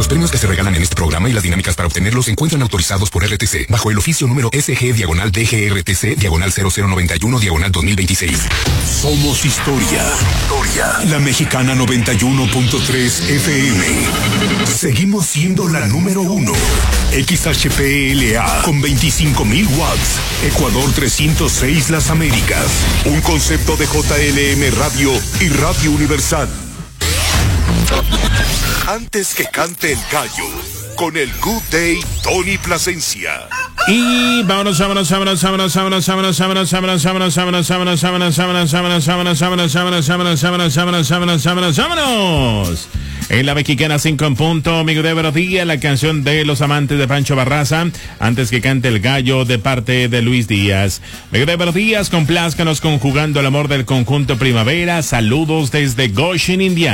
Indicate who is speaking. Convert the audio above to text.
Speaker 1: Los premios que se regalan en este programa y las dinámicas para obtenerlos se encuentran autorizados por RTC bajo el oficio número SG-DGRTC/0091/2026. Somos historia. La Mexicana 91.3 FM. Seguimos siendo la número 1. XHPLA con 25,000 watts. Ecuador 306 Las Américas. Un concepto de JLM Radio y Radio Universal. Antes que cante el gallo, con el Good Day Tony Plasencia.
Speaker 2: Y vámonos. En la Mexicana 5 en punto, amigo de buenos días, la canción de los amantes de Pancho Barraza, Antes que cante el gallo, de parte de Luis Díaz. Amigo de buenos días, complázcanos conjugando el amor del conjunto Primavera. Saludos desde Goshen, Indiana.